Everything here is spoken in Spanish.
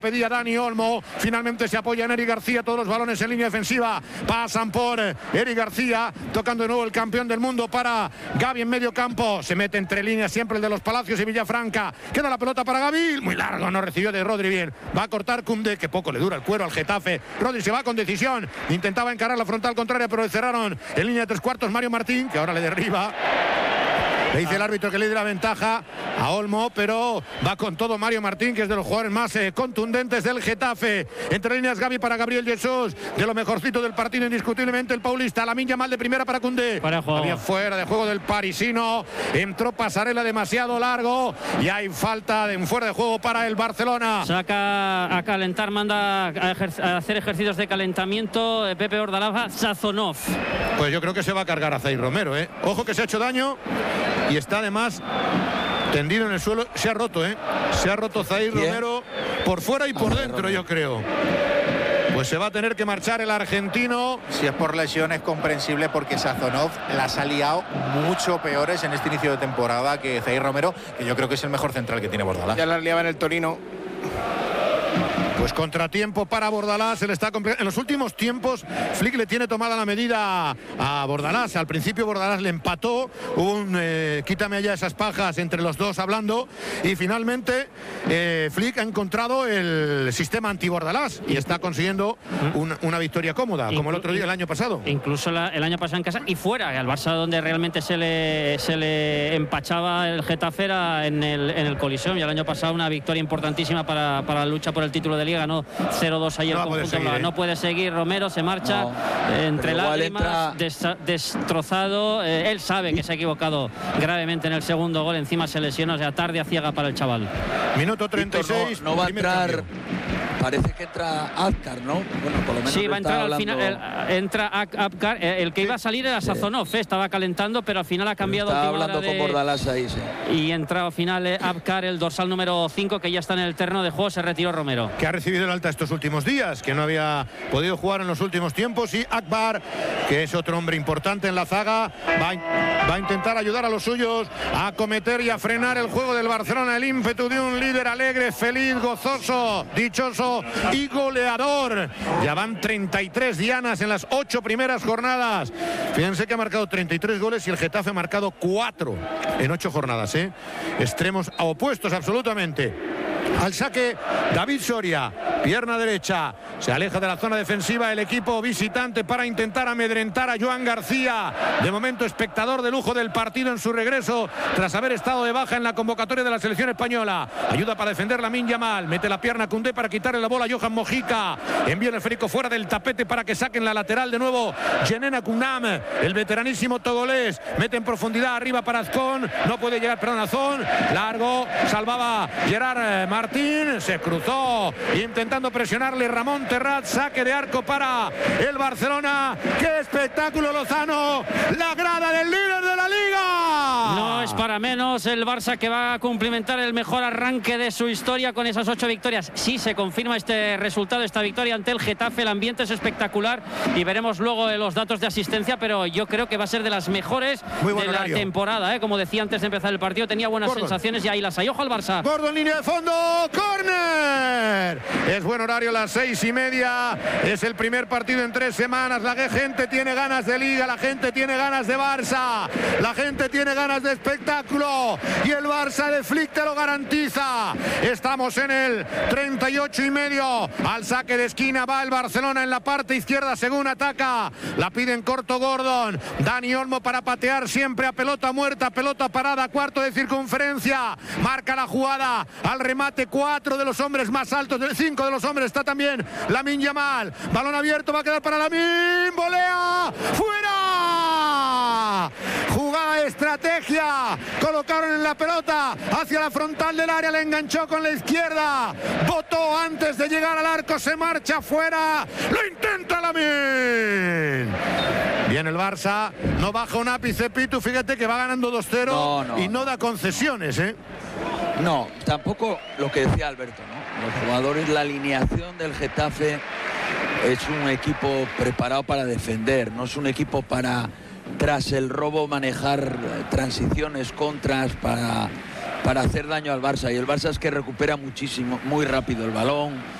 Pedía Dani Olmo, finalmente se apoya en Eric García, todos los balones en línea defensiva pasan por Eric García, tocando de nuevo el campeón del mundo para Gavi en medio campo, se mete entre líneas siempre el de los Palacios y Villafranca, queda la pelota para Gavi, muy largo, no recibió de Rodri bien, va a cortar Koundé, que poco le dura el cuero al Getafe, Rodri se va con decisión, intentaba encarar la frontal contraria, pero le cerraron en línea de 3/4 Mario Martín, que ahora le derriba. Le dice el árbitro que le dé la ventaja a Olmo, pero va con todo Mario Martín, que es de los jugadores más contundentes del Getafe. Entre líneas Gavi para Gabriel Jesús, de lo mejorcito del partido indiscutiblemente el paulista. Lamine Yamal de primera para Koundé. Había fuera de juego del parisino, entró pasarela demasiado largo y hay falta de fuera de juego para el Barcelona. Saca a calentar, manda a hacer ejercicios de calentamiento Pepe Bordalás, Sazonov. Pues yo creo que se va a cargar a Zaire Romero, ¿eh? Ojo que se ha hecho daño. Y está además tendido en el suelo. Se ha roto, se ha roto Zaire Romero por fuera y por dentro, yo creo. Pues se va a tener que marchar el argentino. Si es por lesión es comprensible, porque Sazonov las ha liado mucho peores en este inicio de temporada que Zaire Romero, que yo creo que es el mejor central que tiene Bordalás. Ya las liaba en el Torino. Pues contratiempo para Bordalás, se le está en los últimos tiempos Flick le tiene tomada la medida a Bordalás. Al principio Bordalás le empató, hubo un quítame allá esas pajas entre los dos hablando, y finalmente Flick ha encontrado el sistema anti-Bordalás y está consiguiendo una victoria cómoda, como el otro día, el año pasado. Incluso el año pasado en casa y fuera, al Barça, donde realmente se le empachaba el Getafe era en el Coliseum, y el año pasado una victoria importantísima para la lucha por el título de Liga. Ganó 0-2 ayer el conjunto blanco. No puede seguir, Romero se marcha entre lágrimas, destrozado. Él sabe que se ha equivocado gravemente en el segundo gol, encima se lesiona, o sea, tarde a ciega para el chaval. Minuto 36. No va a entrar. Parece que entra Azcar, ¿no? Bueno, por lo menos sí, va a entrar al final. Entra Azcar. El que iba a salir era Sazonov, estaba calentando, pero al final ha cambiado. Estaba hablando con Bordalás ahí, sí. Y entra al final Azcar, el dorsal número 5, que ya está en el terreno de juego. Se retiró Romero, que ha recibido el alta estos últimos días, que no había podido jugar en los últimos tiempos. Y Akbar, que es otro hombre importante en la zaga, va a intentar ayudar a los suyos a acometer y a frenar el juego del Barcelona. El ímpetu de un líder alegre, feliz, gozoso, dichoso y goleador. Ya van 33 dianas en las 8 primeras jornadas. Fíjense que ha marcado 33 goles y el Getafe ha marcado 4 en 8 jornadas, extremos opuestos absolutamente. Al saque David Soria, pierna derecha, se aleja de la zona defensiva el equipo visitante para intentar amedrentar a Joan García, de momento espectador de lujo del partido en su regreso tras haber estado de baja en la convocatoria de la selección española. Ayuda para defender Lamine Yamal, mete la pierna Koundé para quitarle la bola a Johan Mojica, envía el esférico fuera del tapete para que saquen la lateral de nuevo Yenena Kounam, el veteranísimo togolés, mete en profundidad arriba para Azcón, no puede llegar, perdón, Azcón, largo, salvaba Gerard Martín, se cruzó intentando presionarle Ramón Terrat, saque de arco para el Barcelona. ¡Qué espectáculo, Lozano! La grada del líder de la Liga. No es para menos el Barça, que va a cumplimentar el mejor arranque de su historia con esas 8 victorias. Sí, se confirma este resultado, esta victoria ante el Getafe. El ambiente es espectacular y veremos luego los datos de asistencia, pero yo creo que va a ser de las mejores de la temporada, como decía antes de empezar el partido, tenía buenas sensaciones y ahí las hay. Ojo al Barça. Gordon, línea de fondo, córner. Es buen horario, las 6:30. Es el primer partido en 3 semanas. La gente tiene ganas de Liga, la gente tiene ganas de Barça, la gente tiene ganas de espectáculo y el Barça de Flick te lo garantiza. Estamos en el 38,5. Al saque de esquina va el Barcelona en la parte izquierda según ataca. La pide en corto Gordon. Dani Olmo para patear siempre a pelota muerta, pelota parada, cuarto de circunferencia. Marca la jugada al remate 4 de los hombres más altos, 5 de los hombres está también Lamine Yamal. Balón abierto, va a quedar para Lamine. Volea. ¡Fuera! Jugada de estrategia. Colocaron en la pelota hacia la frontal del área. Le enganchó con la izquierda. Botó antes de llegar al arco. Se marcha fuera. Lo intenta Lamine. Bien el Barça. No baja un ápice, Pitu. Fíjate que va ganando 2-0 y no da concesiones, No, tampoco lo que decía Alberto, ¿no? Los jugadores, la alineación del Getafe es un equipo preparado para defender, no es un equipo para, tras el robo, manejar transiciones, contras, para hacer daño al Barça, y el Barça es que recupera muchísimo, muy rápido el balón,